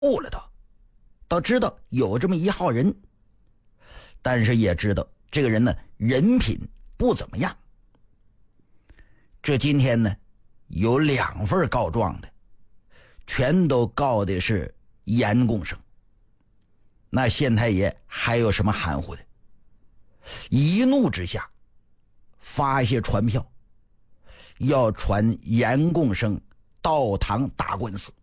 了倒知道有这么一号人，但是也知道这个人呢人品不怎么样。这今天呢有2份告状的，全都告的是严共生。那县太爷还有什么含糊的？一怒之下发些传票，要传严共生到堂打官司。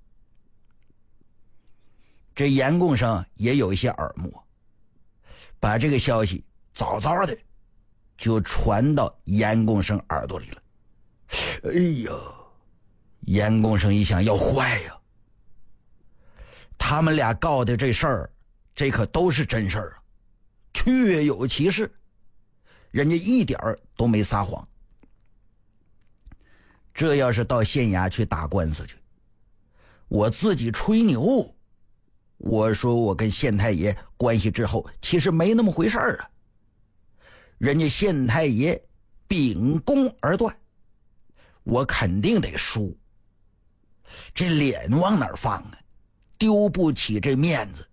这严共生也有一些耳目，把这个消息早早的就传到严共生耳朵里了。哎呀，严共生一想要坏呀，他们俩告的这事儿，这可都是真事儿啊，确有其事，人家一点儿都没撒谎。这要是到县衙去打官司去，我自己吹牛，我说我跟县太爷关系之后，其实没那么回事儿啊。人家县太爷秉公而断，我肯定得输，这脸往哪儿放啊？丢不起这面子。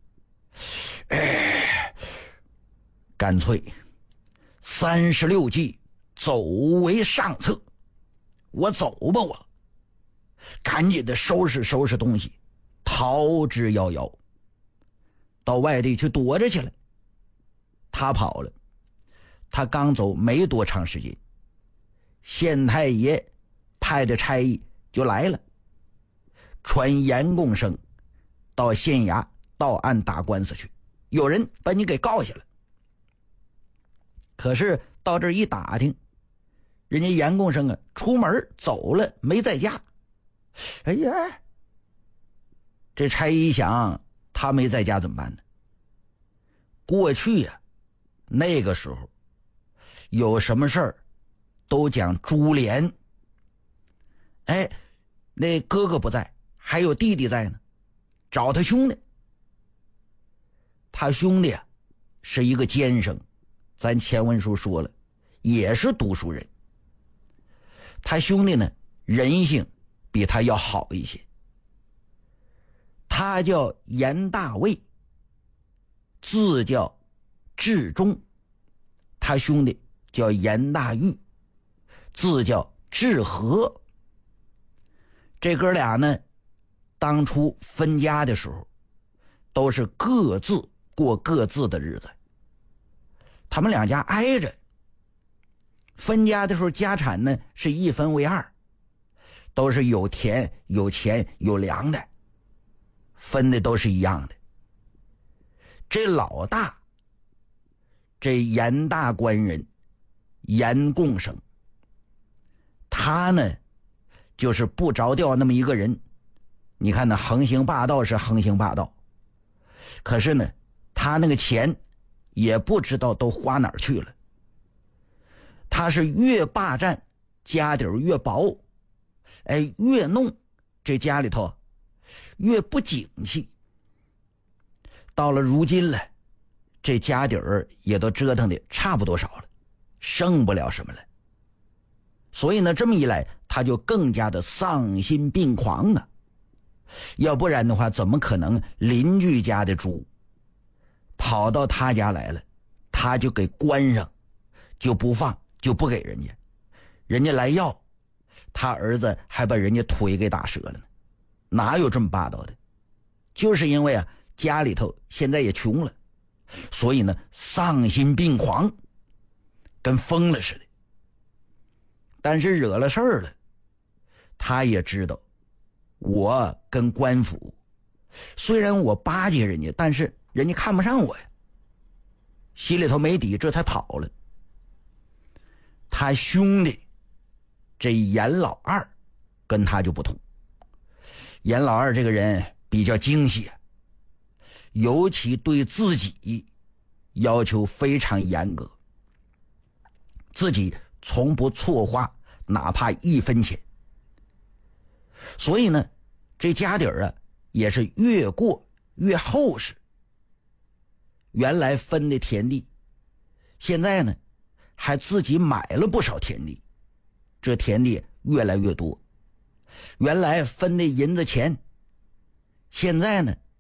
干脆36计走为上策，我走吧，我赶紧的收拾收拾东西，逃之夭夭，到外地去躲着去了。他跑了，他刚走没多长时间，县太爷派的差役就来了，传严共生到县衙到案打官司去，有人把你给告下了。可是到这儿一打听，人家严共生啊出门走了，没在家。哎呀，这差役一想，他没在家怎么办呢？过去呀，那个时候有什么事儿都讲株连。哎，那哥哥不在，还有弟弟在呢，找他兄弟。他兄弟啊是一个监生，咱前文书说了，也是读书人。他兄弟呢人性比他要好一些。他叫严大卫，字叫志忠，他兄弟叫严大玉，字叫志和。这哥俩呢当初分家的时候都是各自过各自的日子，他们两家挨着，分家的时候家产呢是1分为2，都是有田有钱有粮的，分的都是一样的。这老大，这严大官人严共生，他呢就是不着调那么一个人。你看那横行霸道是横行霸道，可是呢他那个钱也不知道都花哪儿去了。他是越霸占家底儿越薄，越弄这家里头越不景气。到了如今了，这家底儿也都折腾的差不多少了，剩不了什么了。所以呢这么一来，他就更加的丧心病狂啊。要不然的话，怎么可能邻居家的猪跑到他家来了，他就给关上，就不放，就不给人家，人家来要，他儿子还把人家腿给打折了呢。哪有这么霸道的？就是因为啊家里头现在也穷了，所以呢丧心病狂，跟疯了似的。但是惹了事儿了，他也知道我跟官府虽然我巴结人家，但是人家看不上我呀，心里头没底，这才跑了。他兄弟这严老二跟他就不同，严老二这个人比较精细，尤其对自己要求非常严格，自己从不错花哪怕1分钱。所以呢这家底儿啊也是越过越厚实。原来分的田地，现在呢还自己买了不少田地，这田地越来越多。原来分的银子钱，现在呢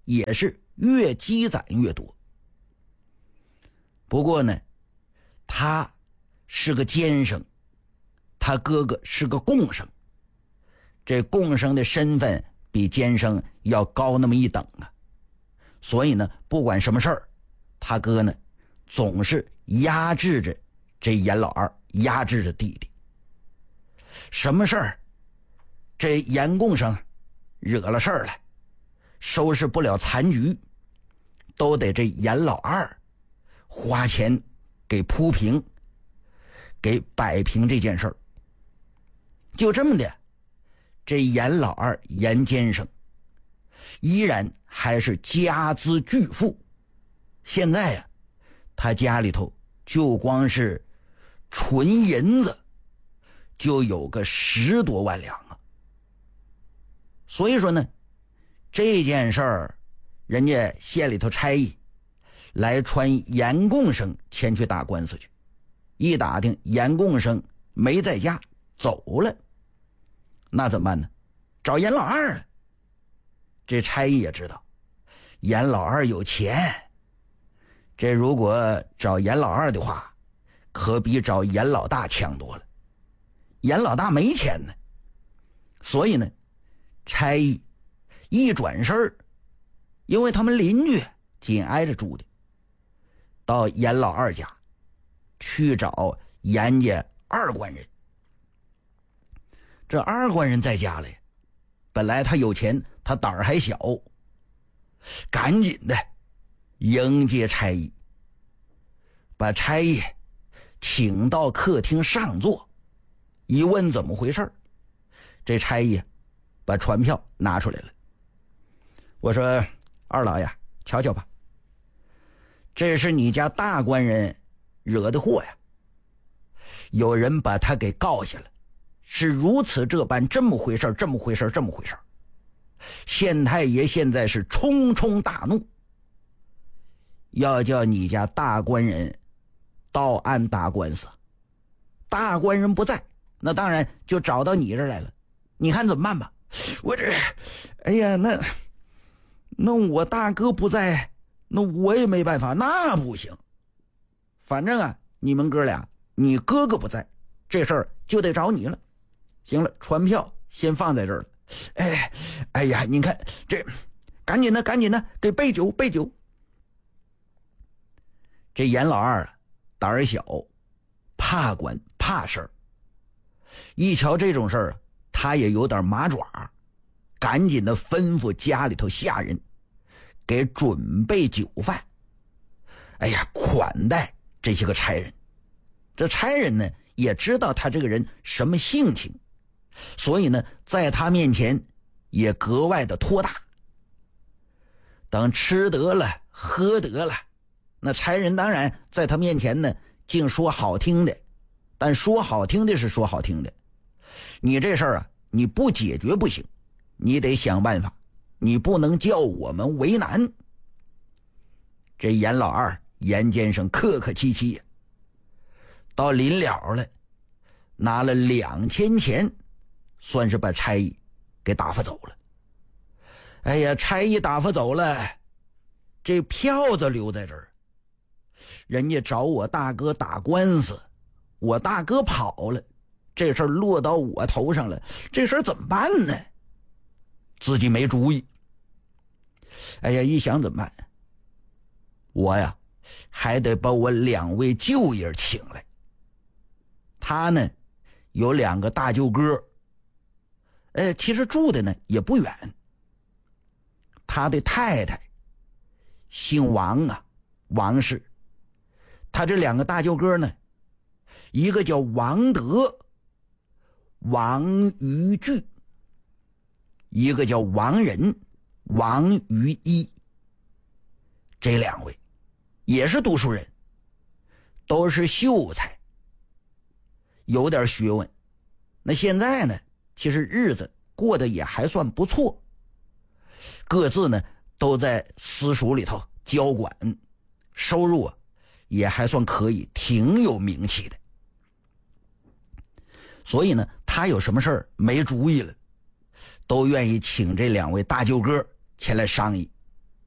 也是越积攒越多。不过呢，他是个监生，他哥哥是个贡生，这贡生的身份比监生要高那么一等啊，所以呢，不管什么事儿，他哥呢总是压制着这严老二，压制着弟弟。什么事儿，这严贡生惹了事儿来，收拾不了残局，都得这严老二花钱给铺平，给摆平这件事儿。就这么的，这严老二严监生依然还是家资巨富。现在呀，他家里头就光是纯银子就有个10多万两啊。所以说呢，这件事儿人家县里头差役来传严贡生前去打官司去，一打听严贡生没在家走了，那怎么办呢？找严老二啊。这差役也知道严老二有钱，这如果找严老二的话，可比找严老大强多了。严老大没钱呢，所以呢，差役一转身，因为他们邻居紧挨着住的，到严老二家去找严家二官人。这二官人在家里，本来他有钱，他胆儿还小，赶紧的迎接差役，把差役请到客厅上座，一问怎么回事，这差役把传票拿出来了。我说二老呀，瞧瞧吧，这是你家大官人惹的祸呀，有人把他给告下了，是如此这般，这么回事。县太爷现在是冲冲大怒，要叫你家大官人到案打官司。大官人不在，那当然就找到你这儿来了，你看怎么办吧？我这，哎呀，那我大哥不在，那我也没办法，那不行。反正啊，你们哥俩，你哥哥不在，这事儿就得找你了。行了，传票先放在这儿了。哎呀，你看这，赶紧的，给备酒。这严老二胆儿小，怕管怕事儿，一瞧这种事儿，他也有点麻爪，赶紧的吩咐家里头下人给准备酒饭，哎呀，款待这些个差人。这差人呢也知道他这个人什么性情，所以呢在他面前也格外的托大。等吃得了喝得了，那差人当然在他面前呢净说好听的，但说好听的是说好听的，你这事儿啊你不解决不行，你得想办法，你不能叫我们为难。这严老二严监生客客气气，到临了了，拿了2000钱，算是把差役给打发走了。哎呀，差役打发走了，这票子留在这儿，人家找我大哥打官司，我大哥跑了，这事儿落到我头上了，这事儿怎么办呢？自己没主意。哎呀，一想怎么办，我呀还得把我2位舅爷请来。他呢有2个大舅哥，其实住的呢也不远。他的太太姓王啊，王氏。他这2个大舅哥呢，一个叫王德、王于巨，一个叫王仁、王于一。这2位也是读书人，都是秀才，有点学问。那现在呢，其实日子过得也还算不错，各自呢都在私塾里头教管，收入啊也还算可以，挺有名气的。所以呢，他有什么事儿没主意了，都愿意请这2位大舅哥前来商议。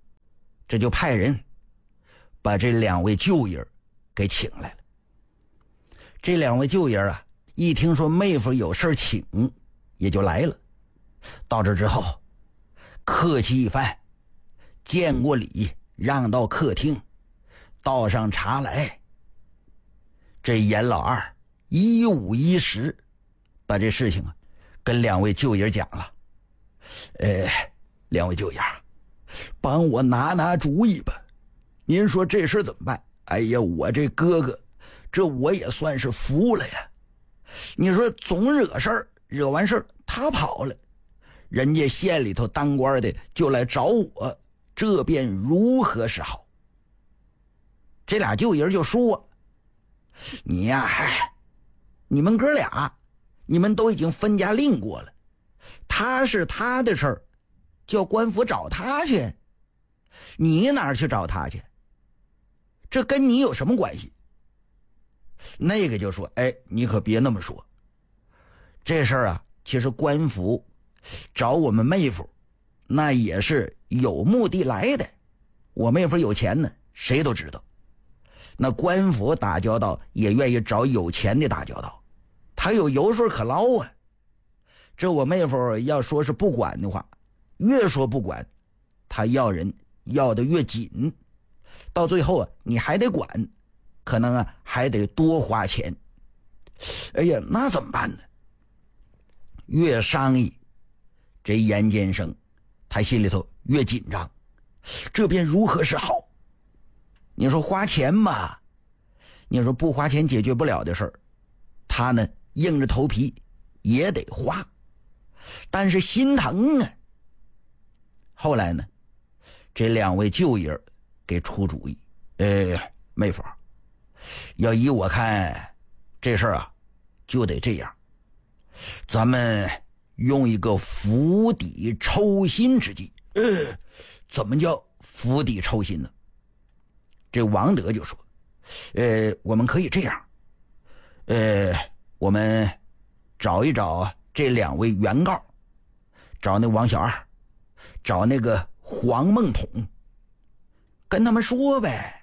这就派人把这2位舅爷给请来了。这2位舅爷啊，一听说妹夫有事请，也就来了。到这之后，客气一番，见过礼，让到客厅，倒上茶来。这严老二一五一十把这事情啊跟2位舅爷讲了。2位舅爷，帮我拿主意吧，您说这事怎么办？哎呀，我这哥哥，这我也算是服了呀。你说总惹事儿，惹完事儿他跑了，人家县里头当官的就来找我，这便如何是好？这俩舅爷就说：“你呀，嗨，你们哥俩，你们都已经分家另过了，他是他的事儿，叫官府找他去，你哪儿去找他去？这跟你有什么关系？”那个就说：“哎，你可别那么说，这事儿啊，其实官府找我们妹夫，那也是有目的来的。我妹夫有钱呢，谁都知道。那官府打交道也愿意找有钱的打交道，他有油水可捞啊。这我妹夫要说是不管的话，越说不管，他要人要的越紧，到最后啊，你还得管，可能啊还得多花钱。哎呀，那怎么办呢？越商议，这严监生他心里头越紧张，这便如何是好？你说花钱嘛，你说不花钱解决不了的事儿，他呢硬着头皮也得花，但是心疼啊。后来呢，这2位舅爷给出主意，妹夫，要依我看，这事儿啊就得这样，咱们用一个釜底抽薪之计。怎么叫釜底抽薪呢？这王德就说：我们可以这样，我们找一找这2位原告，找那王小二，找那个黄梦统，跟他们说呗。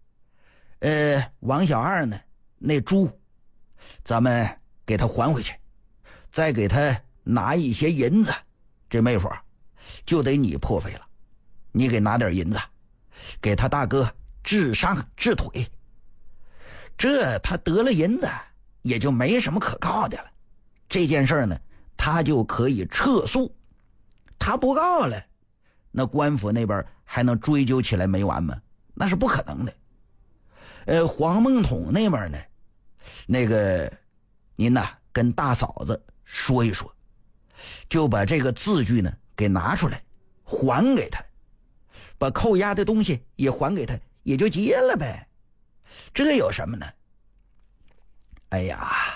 王小二呢，那猪咱们给他还回去，再给他拿一些银子，这妹夫就得你破费了，你给拿点银子，给他大哥治伤治腿，这他得了银子也就没什么可告的了。这件事呢，他就可以撤诉，他不告了，那官府那边还能追究起来没完吗？那是不可能的。黄梦统那边呢，那个您呐跟大嫂子说一说，就把这个字据呢给拿出来还给他，把扣押的东西也还给他，也就结了呗。这有什么呢？哎呀，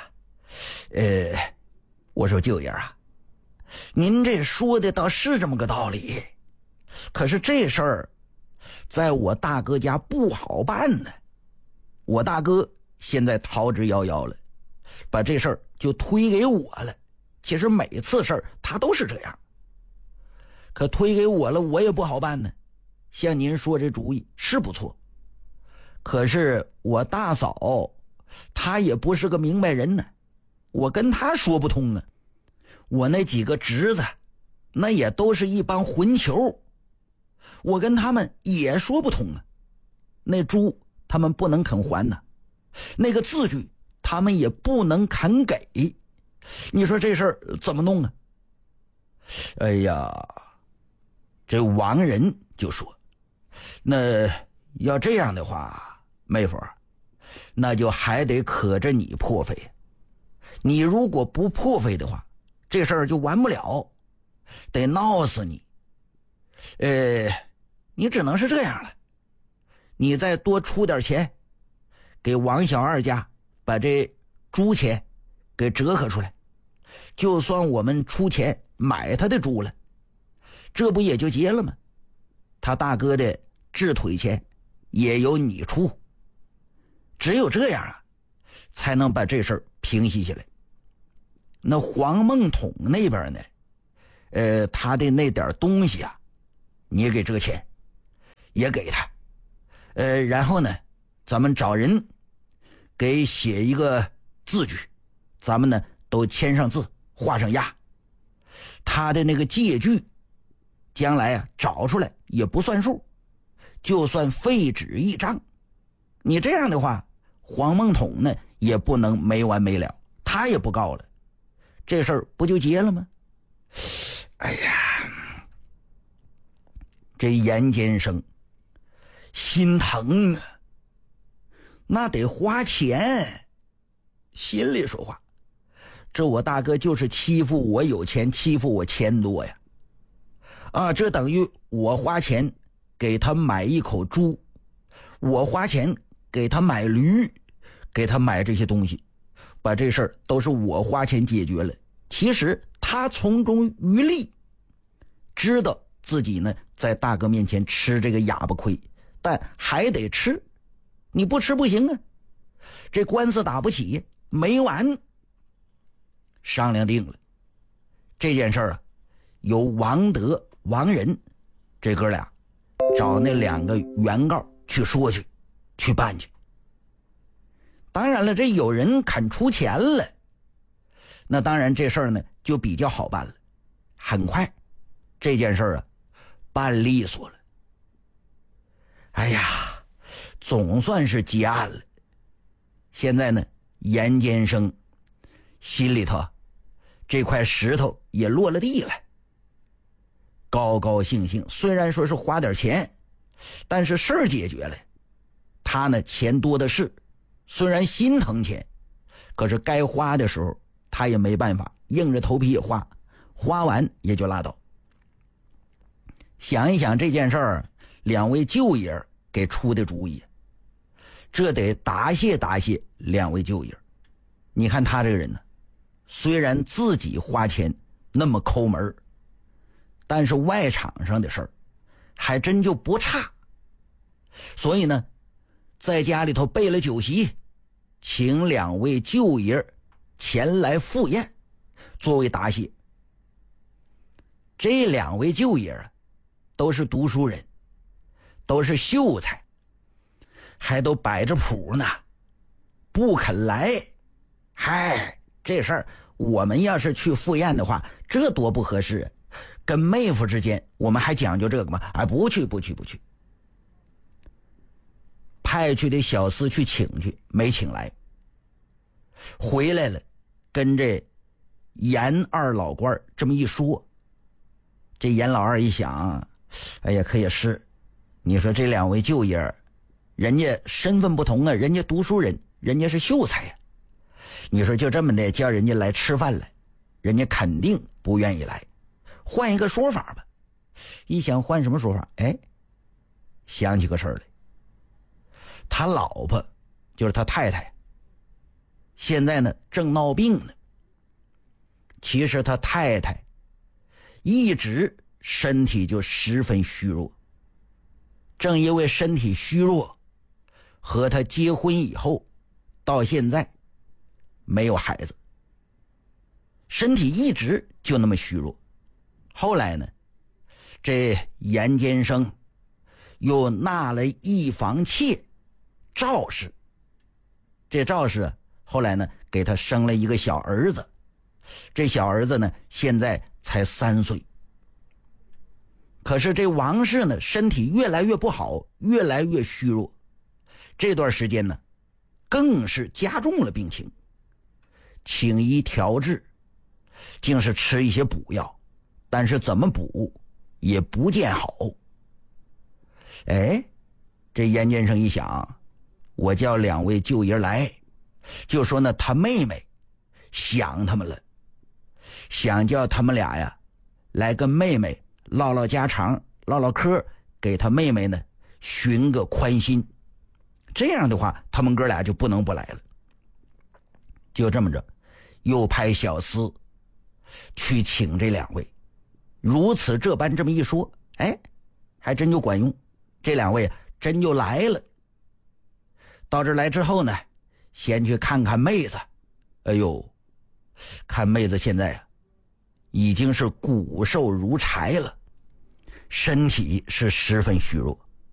我说舅爷啊，您这说的倒是这么个道理，可是这事儿在我大哥家不好办呢。我大哥现在逃之夭夭了，把这事儿就推给我了。其实每次事儿他都是这样，可推给我了，我也不好办呢。像您说这主意是不错，可是我大嫂她也不是个明白人呢，我跟她说不通啊。我那几个侄子那也都是一帮混球，我跟他们也说不通啊。那猪他们不能肯还呢，那个字据他们也不能肯给，你说这事儿怎么弄啊？哎呀，这王仁就说，那要这样的话，妹夫，那就还得可着你破费。你如果不破费的话，这事儿就完不了，得闹死你。你只能是这样了，你再多出点钱，给王小二家把这猪钱给折合出来，就算我们出钱买他的猪了，这不也就结了吗？他大哥的治腿钱也由你出，只有这样啊，才能把这事儿平息下来。那黄梦统那边呢，他的那点东西啊，你给这钱， 也给他，然后呢，咱们找人给写一个字据，咱们呢都签上字，画上押。他的那个借据，将来啊找出来也不算数，就算废纸一张。你这样的话，黄孟统呢也不能没完没了，他也不告了，这事儿不就结了吗？哎呀，这严监生心疼啊，那得花钱，心里说话，这我大哥就是欺负我有钱，欺负我钱多呀。这等于我花钱给他买一口猪，我花钱给他买驴，给他买这些东西，把这事儿都是我花钱解决了。其实他从中渔利，知道自己呢在大哥面前吃这个哑巴亏，但还得吃，你不吃不行啊，这官司打不起，没完。商量定了，这件事儿啊，由王德、王仁这哥俩找那2个原告去说去办去。当然了，这有人肯出钱了，那当然这事儿呢就比较好办了，很快这件事儿啊办利索了。哎呀，总算是结案了。现在呢，严监生心里头这块石头也落了地了，高高兴兴。虽然说是花点钱，但是事儿解决了。他呢钱多的是，虽然心疼钱，可是该花的时候他也没办法，硬着头皮也花，花完也就拉倒。想一想这件事儿，2位舅爷给出的主意，这得答谢答谢2位舅爷。你看他这个人呢，虽然自己花钱那么抠门，但是外场上的事儿还真就不差。所以呢，在家里头备了酒席，请2位舅爷前来赴宴，作为答谢。这2位舅爷啊，都是读书人，都是秀才，还都摆着谱呢，不肯来。嗨，这事儿我们要是去赴宴的话，这多不合适啊！跟妹夫之间我们还讲究这个吗？不去。派去的小厮去请去，没请来。回来了，跟这严二老官这么一说，这严老二一想，哎呀，可也是，你说这2位舅爷，人家身份不同啊，人家读书人，人家是秀才呀。你说就这么的叫人家来吃饭来，人家肯定不愿意来，换一个说法吧。一想换什么说法，想起个事儿来。他老婆就是他太太，现在呢正闹病呢。其实他太太一直身体就十分虚弱，正因为身体虚弱，和他结婚以后到现在没有孩子，身体一直就那么虚弱。后来呢，这严监生又纳了一房妾赵氏，这赵氏后来呢给他生了一个小儿子，这小儿子呢现在才3岁。可是这王氏呢身体越来越不好，越来越虚弱，这段时间呢更是加重了病情，请医调治，竟是吃一些补药，但是怎么补也不见好。这严监生一想，我叫2位舅爷来，就说呢他妹妹想他们了，想叫他们俩呀来跟妹妹唠唠家常，唠唠嗑，给他妹妹呢寻个宽心。这样的话他们哥俩就不能不来了。就这么着，又派小厮去请这2位。如此这般这么一说，还真就管用，这2位真就来了。到这来之后呢，先去看看妹子。看妹子现在已经是骨瘦如柴了，身体是十分虚弱。